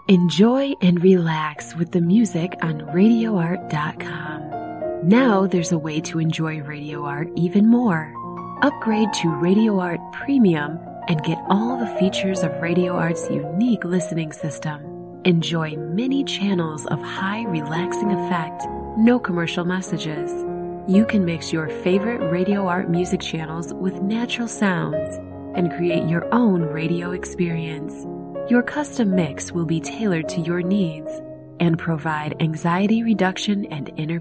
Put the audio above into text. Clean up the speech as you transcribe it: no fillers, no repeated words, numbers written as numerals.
Enjoy and relax with the music on RadioArt.com. Now there's a way to enjoy Radio Art even more. Upgrade to Radio Art Premium and get all the features of Radio Art's unique listening system. Enjoy many channels of high relaxing effect, no commercial messages. You can mix your favorite Radio Art music channels with natural sounds and create your own radio experience. Your custom mix will be tailored to your needs and provide anxiety reduction and inner